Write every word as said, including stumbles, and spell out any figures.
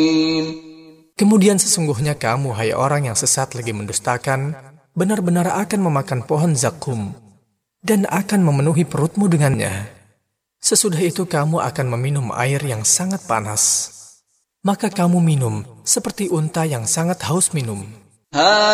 Kemudian sesungguhnya kamu, hai orang yang sesat lagi mendustakan, benar-benar akan memakan pohon zakum dan akan memenuhi perutmu dengannya. Sesudah itu kamu akan meminum air yang sangat panas. Maka kamu minum seperti unta yang sangat haus minum.